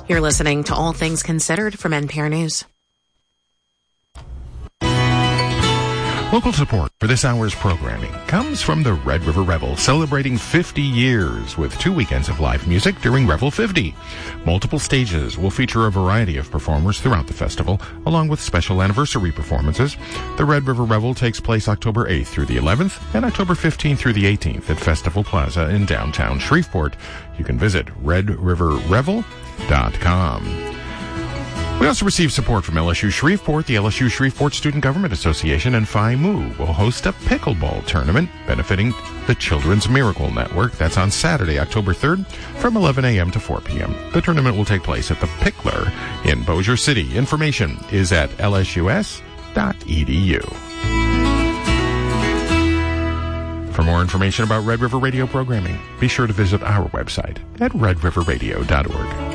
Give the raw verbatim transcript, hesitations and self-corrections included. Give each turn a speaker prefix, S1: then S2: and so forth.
S1: You're listening to All Things Considered from N P R News.
S2: Local support for this hour's programming comes from the Red River Revel, celebrating fifty years with two weekends of live music during Revel fifty. Multiple stages will feature a variety of performers throughout the festival, along with special anniversary performances. The Red River Revel takes place October eighth through the eleventh and October fifteenth through the eighteenth at Festival Plaza in downtown Shreveport. You can visit red river revel dot com. We also receive support from L S U Shreveport. The L S U Shreveport Student Government Association and Phi Mu will host a pickleball tournament benefiting the Children's Miracle Network. That's on Saturday, October third from eleven a.m. to four p.m. The tournament will take place at the Pickler in Bossier City. Information is at l s u s dot e d u. For more information about Red River Radio programming, be sure to visit our website at red river radio dot org.